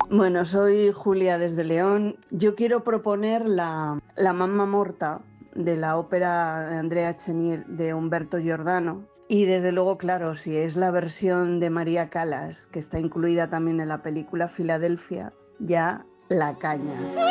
Bueno, soy Julia desde León. Yo quiero proponer la Mamma Morta de la ópera de Andrea Chenier de Humberto Giordano. Y desde luego, claro, si es la versión de María Callas, que está incluida también en la película Filadelfia, ya la caña.